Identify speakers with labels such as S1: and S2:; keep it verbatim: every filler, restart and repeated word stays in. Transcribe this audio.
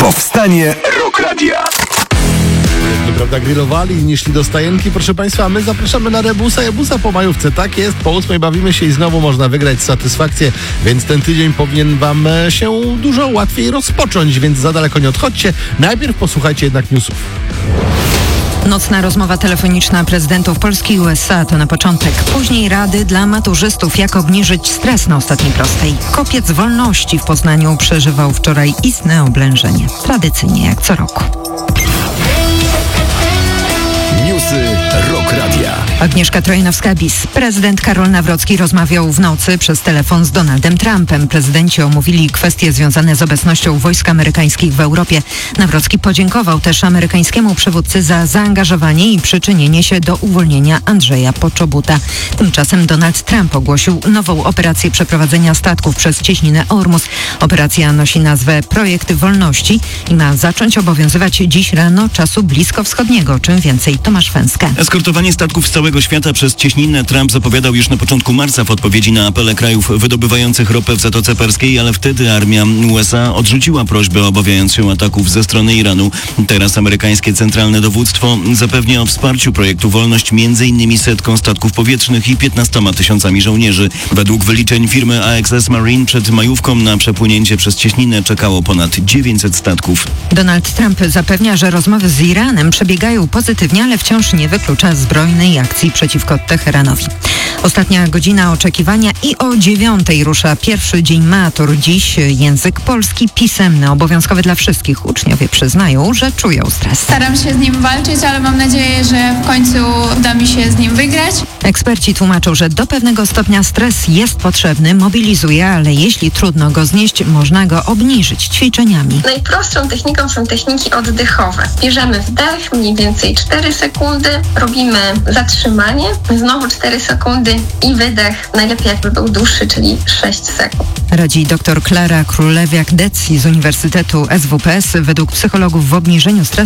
S1: Powstanie Rock Radia.
S2: To prawda, grillowali i nie szli do stajenki. Proszę Państwa, my zapraszamy na Rebusa i Ebusa po majówce. Tak jest, po ósmej bawimy się i znowu można wygrać satysfakcję, więc ten tydzień powinien Wam się dużo łatwiej rozpocząć, więc za daleko nie odchodźcie. Najpierw posłuchajcie jednak newsów.
S3: Nocna rozmowa telefoniczna prezydentów Polski i U S A to na początek. Później rady dla maturzystów, jak obniżyć stres na ostatniej prostej. Kopiec wolności w Poznaniu przeżywał wczoraj istne oblężenie. Tradycyjnie jak co roku.
S1: Newsy Rock Radia.
S3: Agnieszka Trojanowska-Bis. Prezydent Karol Nawrocki rozmawiał w nocy przez telefon z Donaldem Trumpem. Prezydenci omówili kwestie związane z obecnością wojsk amerykańskich w Europie. Nawrocki podziękował też amerykańskiemu przywódcy za zaangażowanie i przyczynienie się do uwolnienia Andrzeja Poczobuta. Tymczasem Donald Trump ogłosił nową operację przeprowadzenia statków przez cieśninę Ormus. Operacja nosi nazwę Projekt Wolności i ma zacząć obowiązywać dziś rano czasu bliskowschodniego. Czym więcej, Tomasz Fęska.
S4: Eskortowanie statków z całego świata przez cieśninę Trump zapowiadał już na początku marca w odpowiedzi na apele krajów wydobywających ropę w Zatoce Perskiej, ale wtedy armia U S A odrzuciła prośbę obawiając się ataków ze strony Iranu. Teraz amerykańskie centralne dowództwo zapewnia o wsparciu projektu Wolność między innymi setką statków powietrznych i piętnastoma tysiącami żołnierzy. Według wyliczeń firmy A X S Marine przed majówką na przepłynięcie przez cieśninę czekało ponad dziewięćset statków.
S3: Donald Trump zapewnia, że rozmowy z Iranem przebiegają pozytywnie, ale wciąż nie wyklucza zbrojnej akcji przeciwko Teheranowi. Ostatnia godzina oczekiwania i o dziewiątej rusza pierwszy dzień matur. Dziś język polski pisemny, obowiązkowy dla wszystkich. Uczniowie przyznają, że czują stres.
S5: Staram się z nim walczyć, ale mam nadzieję, że w końcu uda mi się z nim wygrać.
S3: Eksperci tłumaczą, że do pewnego stopnia stres jest potrzebny, mobilizuje, ale jeśli trudno go znieść, można go obniżyć ćwiczeniami.
S6: Najprostszą techniką są techniki oddechowe. Bierzemy wdech, mniej więcej cztery sekundy, robimy zatrzymanie, znowu cztery sekundy i wydech. Najlepiej jakby był dłuższy, czyli sześć sekund.
S3: Radzi dr Klara Królewiak-Decji z Uniwersytetu S W P S. Według psychologów w obniżeniu stresu